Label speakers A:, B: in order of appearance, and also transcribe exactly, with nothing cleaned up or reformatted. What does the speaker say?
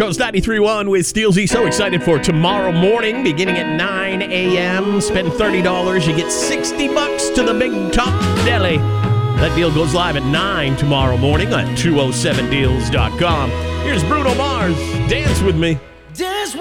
A: Coast ninety-three point one with Steelsy. So excited for tomorrow morning, beginning at nine a.m. Spend thirty dollars, you get sixty bucks to the Big Top Deli. That deal goes live at nine tomorrow morning at two oh seven deals dot com. Here's Bruno Mars. Dance with me.
B: Dance